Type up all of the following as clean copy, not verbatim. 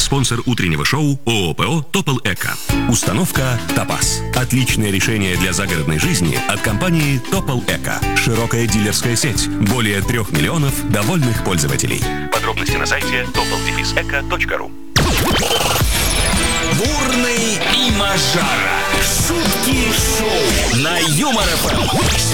Спонсор утреннего шоу ООО ПО «Топол Эко». Установка «Топаз». Отличное решение для загородной жизни от компании «Топол Эко». Широкая дилерская сеть. Более 3 миллионов довольных пользователей. Подробности на сайте topol-eco.ru. Бурный и Мажара. Шутки шоу на Юмор ФМ.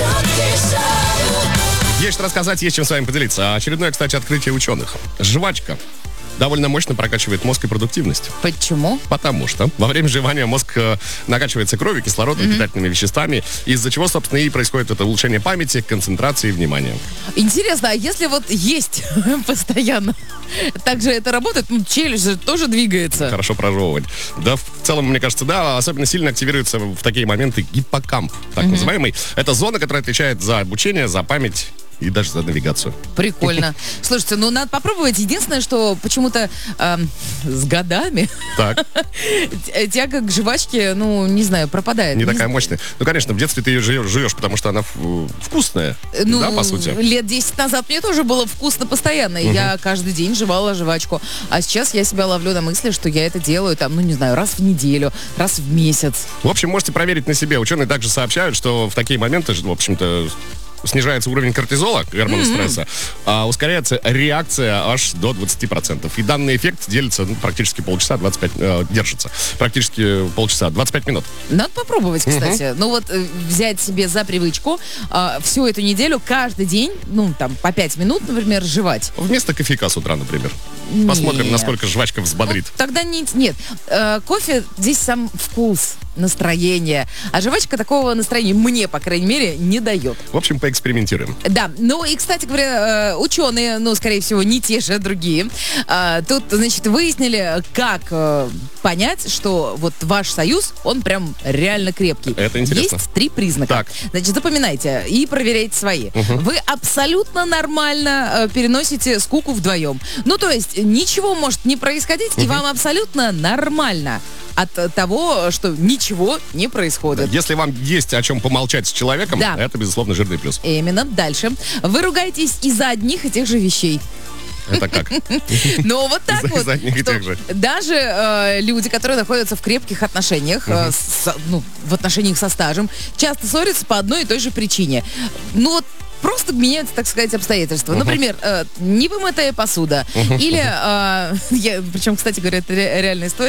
Есть что рассказать, есть чем с вами поделиться. Очередное, кстати, открытие ученых. Жвачка довольно мощно прокачивает мозг и продуктивность. Почему? Потому что во время жевания мозг накачивается кровью, кислородом, питательными веществами, из-за чего, собственно, и происходит это улучшение памяти, концентрации и внимания. Интересно, а если вот есть постоянно, так же это работает? Ну, челюсть же тоже двигается. Хорошо прожевывать. Да, в целом, мне кажется, да, особенно сильно активируется в такие моменты гиппокамп, так называемый. Это зона, которая отвечает за обучение, за память и даже за навигацию. Прикольно. Слушайте, ну надо попробовать. Единственное, что почему-то с годами Так. тяга к жвачке, ну, не знаю, пропадает. Не такая мощная. Ну, конечно, в детстве ты ее живешь, потому что она вкусная, Ну, да, по сути. лет 10 назад мне тоже было вкусно постоянно. И я каждый день жевала жвачку. А сейчас я себя ловлю на мысли, что я это делаю, там, ну, не знаю, раз в неделю, раз в месяц. В общем, можете проверить на себе. Ученые также сообщают, что в такие моменты, в общем-то, снижается уровень кортизола, гормона стресса, а ускоряется реакция аж до 20%. И данный эффект делится практически полчаса, 25, держится. Практически полчаса, 25 минут. Надо попробовать, кстати. Ну вот взять себе за привычку всю эту неделю каждый день, ну там по 5 минут, например, жевать. Вместо кофейка с утра, например. Посмотрим, Нет. насколько жвачка взбодрит. Ну, тогда нет. Кофе здесь сам вкус, настроение. А жвачка такого настроения мне, по крайней мере, не дает. В общем, поэкспериментируем. Да, ну и, кстати говоря, ученые, ну, скорее всего, не те же, а другие, тут, значит, выяснили, как понять, что вот ваш союз, он прям реально крепкий. Это интересно. Есть 3 признака. Так. Значит, запоминайте и проверяйте свои. Вы абсолютно нормально переносите скуку вдвоем. Ну, то есть, ничего может не происходить, и вам абсолютно нормально от того, что ничего не происходит. Если вам есть о чем помолчать с человеком, Да. это, безусловно, жирный плюс. Именно. Дальше. Вы ругаетесь из-за одних и тех же вещей. Это как? Но вот так вот. Из-за одних и что тех же. Даже люди, которые находятся в крепких отношениях, в отношениях со стажем, часто ссорятся по одной и той же причине. Ну вот просто меняются, так сказать, обстоятельства. Например, невымытая посуда. Или, причем, кстати говоря, это реальная история.